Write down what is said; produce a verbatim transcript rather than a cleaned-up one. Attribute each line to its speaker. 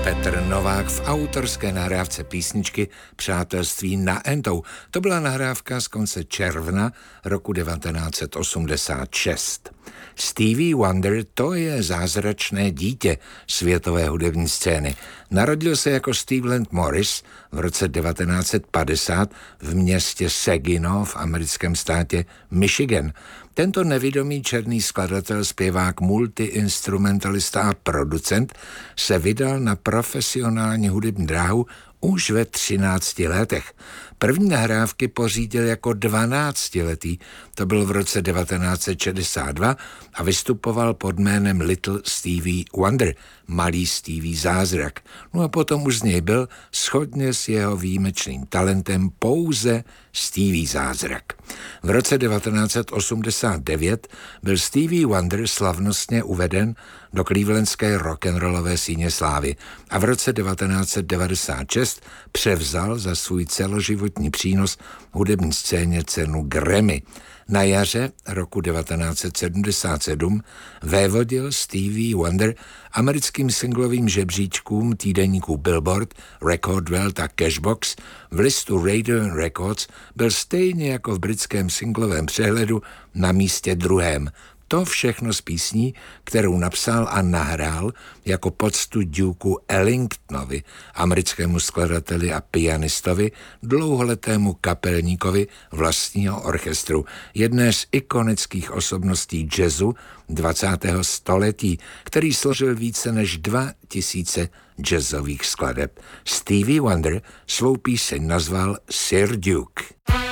Speaker 1: Petr Novák v autorské nahrávce písničky Přátelství na entou. To byla nahrávka z konce června roku devatenáct set osmdesát šest. Stevie Wonder, to je zázračné dítě světové hudební scény. Narodil se jako Stevland Morris v roce devatenáct set padesát v městě Saginaw v americkém státě Michigan. Tento nevidomý černý skladatel, zpěvák, multiinstrumentalista a producent se vydal na profesionální hudební dráhu už ve třinácti letech. První nahrávky pořídil jako dvanáctiletý, to byl v roce devatenáct set šedesát dva, a vystupoval pod jménem Little Stevie Wonder, malý Stevie zázrak. No a potom už z něj byl, shodně s jeho výjimečným talentem, pouze Stevie zázrak. V roce devatenáct set osmdesát devět byl Stevie Wonder slavnostně uveden do clevelandské rock'n'rollové síně slávy a v roce devatenáct set devadesát šest převzal za svůj celoživotní přínos hudební scéně cenu Grammy. Na jaře roku devatenáct set sedmdesát sedm vévodil Stevie Wonder americkým singlovým žebříčkům týdeníků Billboard, Record World a Cashbox. V listu Radio Records byl stejně jako v britském singlovém přehledu na místě druhém. To všechno z písní, kterou napsal a nahrál jako poctu Duku Ellingtonovi, americkému skladateli a pianistovi, dlouholetému kapelníkovi vlastního orchestru, jedné z ikonických osobností jazzu dvacátého století, který složil více než dva tisíce jazzových skladeb. Stevie Wonder svou píseň nazval Sir Duke.